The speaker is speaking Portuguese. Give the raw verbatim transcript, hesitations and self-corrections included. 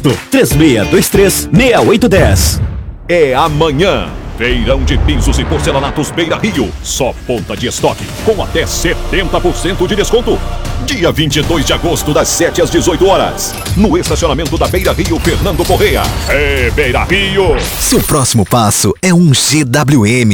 três seis dois três, seis oito um zero. É amanhã. Feirão de pisos e porcelanatos Beira Rio. Só ponta de estoque, com até setenta por cento de desconto. Dia vinte e dois de agosto, das sete às dezoito horas. No estacionamento da Beira Rio, Fernando Correia. É Beira Rio. Seu próximo passo é um G W M.